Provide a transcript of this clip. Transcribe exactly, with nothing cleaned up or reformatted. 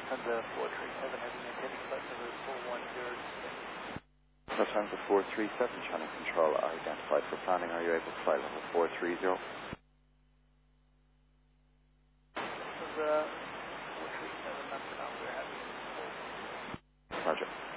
Lufthansa four three seven, heading maintaining flight number four one zero six. Lufthansa four three seven, channel control identified for planning. Are you able to fly level four three zero? Lufthansa four three seven, that's the number we're having. Roger.